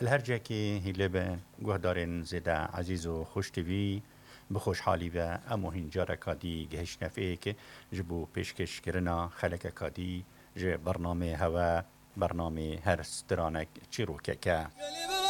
الهرجه که هیله به گهدارن زده عزیز و خوشتوی بخوشحالی و اموهین جاره کادی گهش نفعه که جبو پیشکش کرنا خلک کادی جه برنامه هوا برنامه هر سترانک چیروکه که